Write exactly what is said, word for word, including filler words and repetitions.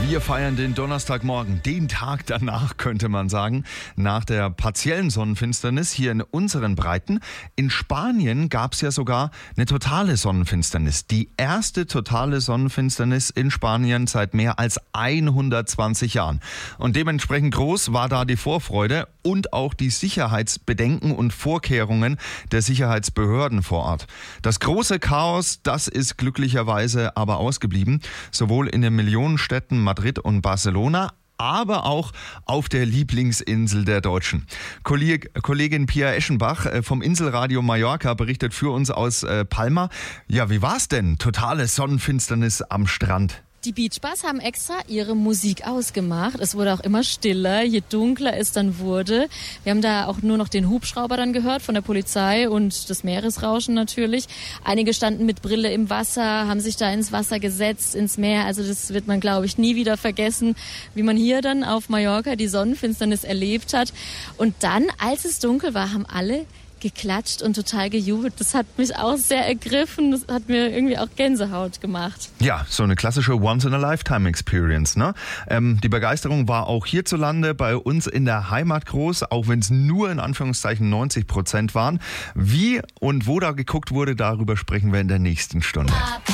Wir feiern den Donnerstagmorgen, den Tag danach, könnte man sagen, nach der partiellen Sonnenfinsternis hier in unseren Breiten. In Spanien gab es ja sogar eine totale Sonnenfinsternis. Die erste totale Sonnenfinsternis in Spanien seit mehr als hundertzwanzig Jahren. Und dementsprechend groß war da die Vorfreude und auch die Sicherheitsbedenken und Vorkehrungen der Sicherheitsbehörden vor Ort. Das große Chaos, das ist glücklicherweise aber ausgeblieben, sowohl in den Millionenstädten Madrid und Barcelona, aber auch auf der Lieblingsinsel der Deutschen. Kolleg, Kollegin Pia Eschenbach vom Inselradio Mallorca berichtet für uns aus Palma. Ja, wie war's denn? Totale Sonnenfinsternis am Strand. Die Beach Bars haben extra ihre Musik ausgemacht. Es wurde auch immer stiller, je dunkler es dann wurde. Wir haben da auch nur noch den Hubschrauber dann gehört von der Polizei und das Meeresrauschen natürlich. Einige standen mit Brille im Wasser, haben sich da ins Wasser gesetzt, ins Meer. Also das wird man, glaube ich, nie wieder vergessen, wie man hier dann auf Mallorca die Sonnenfinsternis erlebt hat. Und dann, als es dunkel war, haben alle geklatscht und total gejubelt. Das hat mich auch sehr ergriffen. Das hat mir irgendwie auch Gänsehaut gemacht. Ja, so eine klassische Once-in-a-Lifetime-Experience, ne? Ähm, die Begeisterung war auch hierzulande bei uns in der Heimat groß, auch wenn es nur in Anführungszeichen neunzig Prozent waren. Wie und wo da geguckt wurde, darüber sprechen wir in der nächsten Stunde.